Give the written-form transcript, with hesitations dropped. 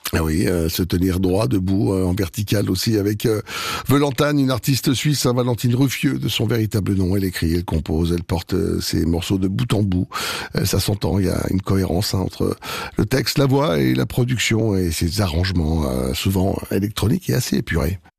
Ah oui, se tenir droit, debout, en vertical aussi, avec Velantane, une artiste suisse, hein, Valentine Ruffieux, de son véritable nom. Elle écrit, elle compose, elle porte ses morceaux de bout en bout. Ça s'entend, il y a une cohérence hein, entre le texte, la voix et la production et ses arrangements, souvent électroniques et assez épurés.